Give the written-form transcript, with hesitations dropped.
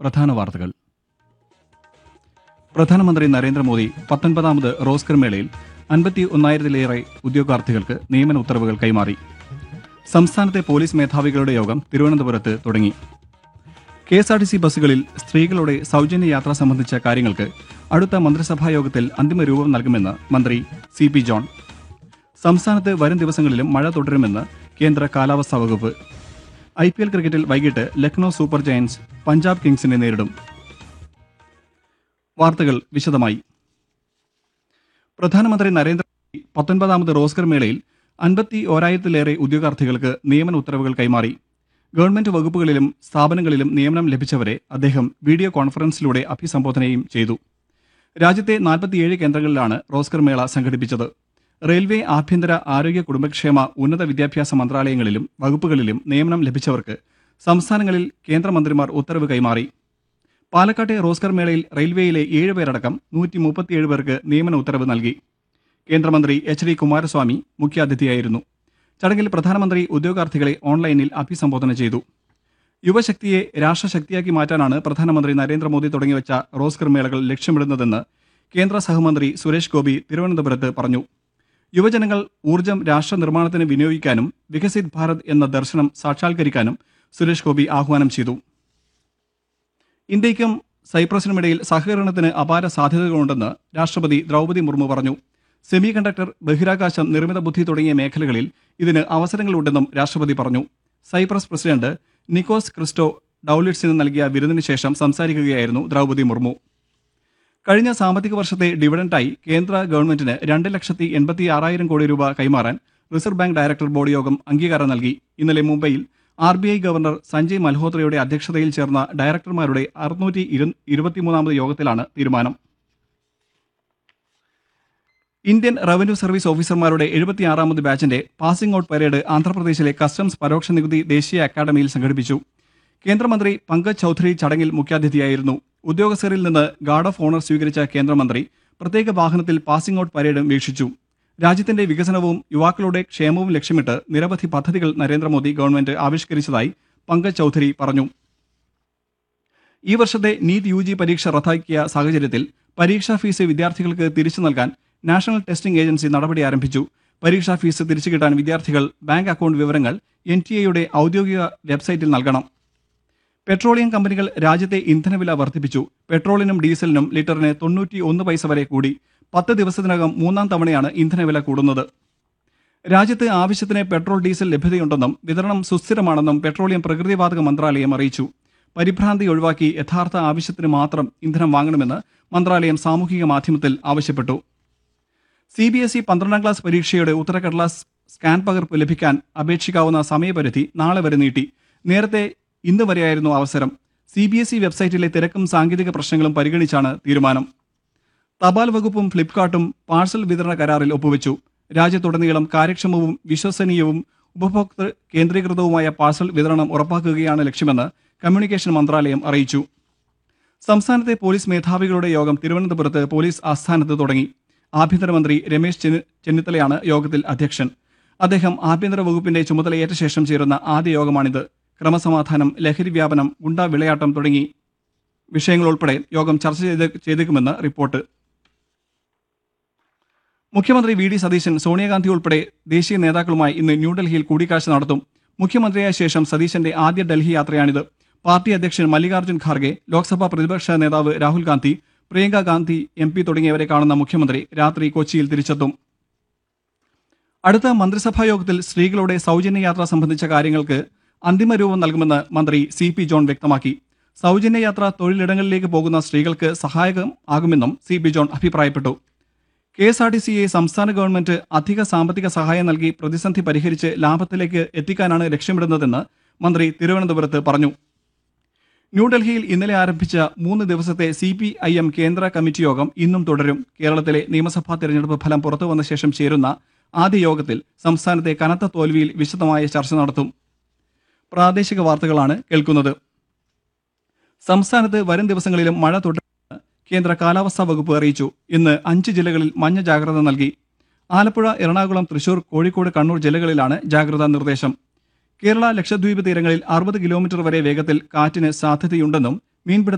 പ്രധാന വാർത്തകൾ. പ്രധാനമന്ത്രി നരേന്ദ്രമോദി 19ാമത് റോസ്കർ മേളയിൽ 51,000-ലേറെ ഉദ്യോഗാർത്ഥികൾക്ക് നിയമന ഉത്തരവുകൾ കൈമാറി. സംസ്ഥാനത്തെ പോലീസ് മേധാവികളുടെ യോഗം തിരുവനന്തപുരത്ത് തുടങ്ങി. KSRTC ബസ്സുകളിൽ സ്ത്രീകളുടെ സൗജന്യ യാത്ര സംബന്ധിച്ച കാര്യങ്ങൾക്ക് അടുത്ത മന്ത്രിസഭാ യോഗത്തിൽ അന്തിമ രൂപം നൽകുമെന്ന് മന്ത്രി CP ജോൺ. സംസ്ഥാനത്ത് വരും ദിവസങ്ങളിലും മഴ തുടരുമെന്ന് കേന്ദ്ര കാലാവസ്ഥാ വകുപ്പ്. IPL ക്രിക്കറ്റിൽ വൈകിട്ട് ലക്നൌ സൂപ്പർ ജയന്റ്സ് പഞ്ചാബ് കിങ്സിനെ നേരിടും. വാർത്തകൾ വിശദമായി. പ്രധാനമന്ത്രി നരേന്ദ്രമോദി 19ാമത് റോസ്കർ മേളയിൽ 51,000-ലേറെ ഉദ്യോഗാർത്ഥികൾക്ക് നിയമന ഉത്തരവുകൾ കൈമാറി. ഗവൺമെന്റ് വകുപ്പുകളിലും സ്ഥാപനങ്ങളിലും നിയമനം ലഭിച്ചവരെ അദ്ദേഹം വീഡിയോ കോൺഫറൻസിലൂടെ അഭിസംബോധനയും ചെയ്തു. രാജ്യത്തെ 47 കേന്ദ്രങ്ങളിലാണ് റോസ്കർ മേള സംഘടിപ്പിച്ചത്. റെയിൽവേ, ആഭ്യന്തര, ആരോഗ്യ, കുടുംബക്ഷേമ, ഉന്നത വിദ്യാഭ്യാസ മന്ത്രാലയങ്ങളിലും വകുപ്പുകളിലും നിയമനം ലഭിച്ചവർക്ക് സംസ്ഥാനങ്ങളിൽ കേന്ദ്രമന്ത്രിമാർ ഉത്തരവ് കൈമാറി. പാലക്കാട്ടെ റോസ്കർ മേളയിൽ റെയിൽവേയിലെ 7 പേരടക്കം 137 പേർക്ക് നിയമന ഉത്തരവ് നൽകി. കേന്ദ്രമന്ത്രി HD കുമാരസ്വാമി മുഖ്യാതിഥിയായിരുന്നു. ചടങ്ങിൽ പ്രധാനമന്ത്രി ഉദ്യോഗാർത്ഥികളെ ഓൺലൈനിൽ അഭിസംബോധന ചെയ്തു. യുവശക്തിയെ രാഷ്ട്രശക്തിയാക്കി മാറ്റാനാണ് പ്രധാനമന്ത്രി നരേന്ദ്രമോദി തുടങ്ങിവെച്ച റോസ്കർ മേളകൾ ലക്ഷ്യമിടുന്നതെന്ന് കേന്ദ്ര സഹമന്ത്രി സുരേഷ് ഗോപി തിരുവനന്തപുരത്ത് പറഞ്ഞു. യുവജനങ്ങൾ ഊർജ്ജം രാഷ്ട്ര നിർമ്മാണത്തിന് വിനിയോഗിക്കാനും വികസിത് ഭാരത് എന്ന ദർശനം സാക്ഷാത്കരിക്കാനും സുരേഷ് ഗോപി ആഹ്വാനം ചെയ്തു. ഇന്ത്യയ്ക്കും സൈപ്രസിനുമിടയിൽ സഹകരണത്തിന് അപാര സാധ്യതകളുണ്ടെന്ന് രാഷ്ട്രപതി ദ്രൗപദി മുർമു പറഞ്ഞു. സെമി കണ്ടക്ടർ, ബഹിരാകാശം, നിർമ്മിത ബുദ്ധി തുടങ്ങിയ മേഖലകളിൽ ഇതിന് അവസരങ്ങളുണ്ടെന്നും രാഷ്ട്രപതി പറഞ്ഞു. സൈപ്രസ് പ്രസിഡന്റ് നിക്കോസ് ക്രിസ്റ്റോ ഡൌലിറ്റ്സിന് നൽകിയ വിരുന്നിന് ശേഷം സംസാരിക്കുകയായിരുന്നു ദ്രൗപദി മുർമു. കഴിഞ്ഞ സാമ്പത്തിക വർഷത്തെ ഡിവിഡന്റായി കേന്ദ്ര ഗവൺമെന്റിന് 2,86,000 കോടി രൂപ കൈമാറാൻ റിസർവ് ബാങ്ക് ഡയറക്ടർ ബോർഡ് യോഗം അംഗീകാരം നൽകി. ഇന്നലെ മുംബൈയിൽ RBI ഗവർണർ സഞ്ജയ് മൽഹോത്രയുടെ അധ്യക്ഷതയിൽ ചേർന്ന ഡയറക്ടർമാരുടെ 623ാമത് യോഗത്തിലാണ് തീരുമാനം. ഇന്ത്യൻ റവന്യൂ സർവീസ് ഓഫീസർമാരുടെ 76ാമത് ബാച്ചിന്റെ പാസിംഗ് ഔട്ട് പരേഡ് ആന്ധ്രാപ്രദേശിലെ കസ്റ്റംസ് പരോക്ഷ നികുതി ദേശീയ അക്കാദമിയിൽ സംഘടിപ്പിച്ചു. കേന്ദ്രമന്ത്രി പങ്കജ് ചൌധരി ചടങ്ങിൽ മുഖ്യാതിഥിയായിരുന്നു. ഉദ്യോഗസ്ഥരിൽ നിന്ന് ഗാർഡ് ഓഫ് ഓണർ സ്വീകരിച്ച കേന്ദ്രമന്ത്രി പ്രത്യേക വാഹനത്തിൽ പാസിംഗ് ഔട്ട് പരേഡും വീക്ഷിച്ചു. രാജ്യത്തിന്റെ വികസനവും യുവാക്കളുടെ ക്ഷേമവും ലക്ഷ്യമിട്ട് നിരവധി പദ്ധതികൾ നരേന്ദ്രമോദി ഗവൺമെന്റ് ആവിഷ്കരിച്ചതായി പങ്കജ് ചൌധരി പറഞ്ഞു. ഈ വർഷത്തെ നീറ്റ് UG പരീക്ഷ റദ്ദാക്കിയ സാഹചര്യത്തിൽ പരീക്ഷാ ഫീസ് വിദ്യാർത്ഥികൾക്ക് തിരിച്ചു നൽകാൻ നാഷണൽ ടെസ്റ്റിംഗ് ഏജൻസി നടപടി ആരംഭിച്ചു. പരീക്ഷാ ഫീസ് തിരിച്ചു കിട്ടാൻ വിദ്യാർത്ഥികൾ ബാങ്ക് അക്കൗണ്ട് വിവരങ്ങൾ NTA ഔദ്യോഗിക വെബ്സൈറ്റിൽ നൽകണം. പെട്രോളിയം കമ്പനികൾ രാജ്യത്തെ ഇന്ധനവില വർദ്ധിപ്പിച്ചു. പെട്രോളിനും ഡീസലിനും ലിറ്ററിന് 91 പൈസ വരെ കൂടി. 10 ദിവസത്തിനകം 3ാം തവണയാണ് ഇന്ധനവില കൂടുന്നത്. രാജ്യത്ത് ആവശ്യത്തിന് പെട്രോൾ, ഡീസൽ ലഭ്യതയുണ്ടെന്നും വിതരണം സുസ്ഥിരമാണെന്നും പെട്രോളിയം പ്രകൃതിവാതക മന്ത്രാലയം അറിയിച്ചു. പരിഭ്രാന്തി ഒഴിവാക്കി യഥാർത്ഥ ആവശ്യത്തിന് മാത്രം ഇന്ധനം വാങ്ങണമെന്ന് മന്ത്രാലയം സാമൂഹിക മാധ്യമത്തിൽ ആവശ്യപ്പെട്ടു. CBSE 12ാം ക്ലാസ് പരീക്ഷയുടെ ഉത്തരക്കടലാസ് സ്കാൻ പകർപ്പ് ലഭിക്കാൻ അപേക്ഷിക്കാവുന്ന സമയപരിധി നാളെ വരെ നീട്ടി. നേരത്തെ ഇന്ന് വരെയായിരുന്നു അവസരം. CBSE വെബ്സൈറ്റിലെ തിരക്കും സാങ്കേതിക പ്രശ്നങ്ങളും പരിഗണിച്ചാണ് തീരുമാനം. തപാൽ വകുപ്പും ഫ്ലിപ്കാർട്ടും പാഴ്സൽ വിതരണ കരാറിൽ ഒപ്പുവെച്ചു. രാജ്യത്തുടനീളം കാര്യക്ഷമവും വിശ്വസനീയവും ഉപഭോക്തൃ കേന്ദ്രീകൃതവുമായ പാഴ്സൽ വിതരണം ഉറപ്പാക്കുകയാണ് ലക്ഷ്യമെന്ന് കമ്മ്യൂണിക്കേഷൻ മന്ത്രാലയം അറിയിച്ചു. സംസ്ഥാനത്തെ പോലീസ് മേധാവികളുടെ യോഗം തിരുവനന്തപുരത്ത് പോലീസ് ആസ്ഥാനത്ത് തുടങ്ങി. ആഭ്യന്തരമന്ത്രി രമേശ് ചെന്നിത്തലയാണ് യോഗത്തിൽ അധ്യക്ഷൻ. അദ്ദേഹം ആഭ്യന്തര വകുപ്പിന്റെ ചുമതലയേറ്റ ശേഷം ചേരുന്ന ആദ്യ യോഗമാണിത്. ക്രമസമാധാനം, ലഹരി വ്യാപനം, ഗുണ്ടാ വിളയാട്ടം തുടങ്ങി വിഷയങ്ങളുൾപ്പെടെ യോഗം ചർച്ച ചെയ്തേക്കുമെന്ന് റിപ്പോർട്ട്. മുഖ്യമന്ത്രി VD സതീശൻ സോണിയാഗാന്ധി ഉൾപ്പെടെ ദേശീയ നേതാക്കളുമായി ഇന്ന് ന്യൂഡൽഹിയിൽ കൂടിക്കാഴ്ച നടത്തും. മുഖ്യമന്ത്രിയായ ശേഷം സതീശന്റെ ആദ്യ ഡൽഹി യാത്രയാണിത്. പാർട്ടി അധ്യക്ഷൻ മല്ലികാർജ്ജുൻ ഖാർഗെ, ലോക്സഭാ പ്രതിപക്ഷ നേതാവ് രാഹുൽ ഗാന്ധി, പ്രിയങ്ക ഗാന്ധി MP തുടങ്ങിയവരെ കാണുന്ന മുഖ്യമന്ത്രി രാത്രി കൊച്ചിയിൽ തിരിച്ചെത്തും. അടുത്ത മന്ത്രിസഭാ യോഗത്തിൽ സ്ത്രീകളുടെ സൗജന്യ യാത്ര സംബന്ധിച്ച കാര്യങ്ങൾക്ക് അന്തിമ രൂപം നൽകുമെന്ന് മന്ത്രി CP ജോൺ വ്യക്തമാക്കി. സൗജന്യ യാത്ര തൊഴിലിടങ്ങളിലേക്ക് പോകുന്ന സ്ത്രീകൾക്ക് സഹായകം ആകുമെന്നും CP ജോൺ അഭിപ്രായപ്പെട്ടു. KSRTCയെ സംസ്ഥാന ഗവൺമെന്റ് അധിക സാമ്പത്തിക സഹായം നൽകി പ്രതിസന്ധി പരിഹരിച്ച് ലാഭത്തിലേക്ക് എത്തിക്കാനാണ് ലക്ഷ്യമിടുന്നതെന്ന് മന്ത്രി തിരുവനന്തപുരത്ത് പറഞ്ഞു. ന്യൂഡൽഹിയിൽ ഇന്നലെ ആരംഭിച്ച 3 ദിവസത്തെ CPIM കേന്ദ്ര കമ്മിറ്റി യോഗം ഇന്നും തുടരും. കേരളത്തിലെ നിയമസഭാ തെരഞ്ഞെടുപ്പ് ഫലം പുറത്തുവന്ന ശേഷം ചേരുന്ന ആദ്യ യോഗത്തിൽ സംസ്ഥാനത്തെ കനത്ത തോൽവിയിൽ വിശദമായ ചർച്ച നടത്തും. പ്രാദേശിക വാർത്തകളാണ് കേൾക്കുന്നത്. സംസ്ഥാനത്ത് വരും ദിവസങ്ങളിലും മഴ തുടരുമെന്ന് കേന്ദ്ര കാലാവസ്ഥാ വകുപ്പ് അറിയിച്ചു. ഇന്ന് 5 ജില്ലകളിൽ മഞ്ഞ ജാഗ്രത നൽകി. ആലപ്പുഴ, എറണാകുളം, തൃശൂർ, കോഴിക്കോട്, കണ്ണൂർ ജില്ലകളിലാണ് ജാഗ്രതാ നിർദ്ദേശം. കേരള, ലക്ഷദ്വീപ് തീരങ്ങളിൽ 60 കിലോമീറ്റർ വരെ വേഗത്തിൽ കാറ്റിന് സാധ്യതയുണ്ടെന്നും മീൻപിടുത്ത